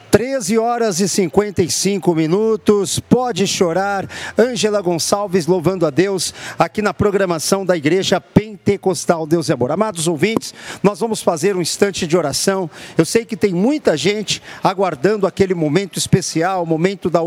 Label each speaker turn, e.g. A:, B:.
A: 13h55, pode chorar, Ângela Gonçalves louvando a Deus aqui na programação da Igreja Pentecostal Deus é Amor. Amados ouvintes, nós vamos fazer um instante de oração. Eu sei que tem muita gente aguardando aquele momento especial, o momento da